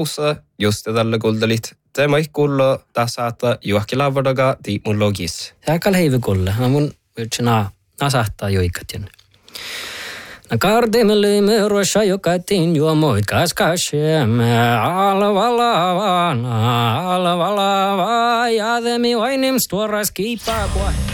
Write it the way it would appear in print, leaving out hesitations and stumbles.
Ussa just tällä kuldalit. Tämä ei kuulu tasata juokkilavodaga tiimulogis. Jääkäl heivi kulle. No mun yrtsinä nasahtaa joikatjen. Na kardemelimme ruossa jokatin juomoit kaskasemme. Alvalavana, alvalava. Jademi vainim stuoras kiipaa kuah.